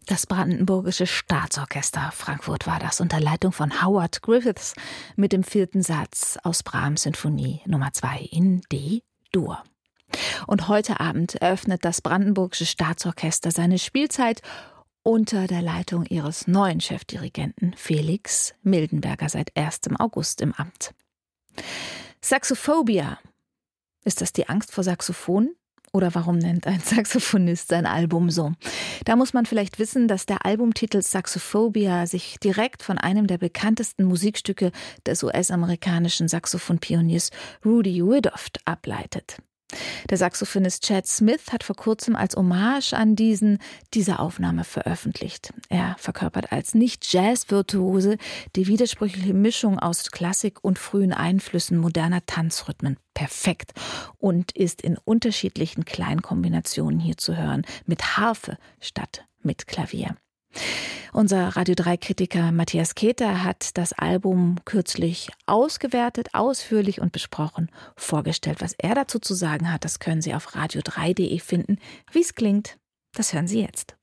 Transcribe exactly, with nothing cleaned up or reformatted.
Das Brandenburgische Staatsorchester Frankfurt war das, unter Leitung von Howard Griffiths mit dem vierten Satz aus Brahms Sinfonie Nummer zwei in D-Dur. Und heute Abend eröffnet das Brandenburgische Staatsorchester seine Spielzeit unter der Leitung ihres neuen Chefdirigenten Felix Mildenberger, seit ersten August im Amt. Saxophobia. Ist das die Angst vor Saxophon? Oder warum nennt ein Saxophonist sein Album so? Da muss man vielleicht wissen, dass der Albumtitel Saxophobia sich direkt von einem der bekanntesten Musikstücke des U S-amerikanischen Saxophonpioniers Rudy Woodruff ableitet. Der Saxophonist Chad Smith hat vor kurzem als Hommage an diesen diese Aufnahme veröffentlicht. Er verkörpert als Nicht-Jazz-Virtuose die widersprüchliche Mischung aus Klassik und frühen Einflüssen moderner Tanzrhythmen perfekt und ist in unterschiedlichen Kleinkombinationen hier zu hören, mit Harfe statt mit Klavier. Unser Radio drei Kritiker Matthias Keter hat das Album kürzlich ausgewertet, ausführlich und besprochen, vorgestellt. Was er dazu zu sagen hat, das können Sie auf radio drei punkt de finden. Wie es klingt, das hören Sie jetzt.